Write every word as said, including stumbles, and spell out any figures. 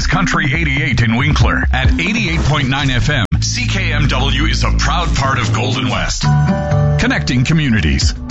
is Country eighty-eight in Winkler. At eighty-eight point nine F M, C K M W is a proud part of Golden West. Connecting communities.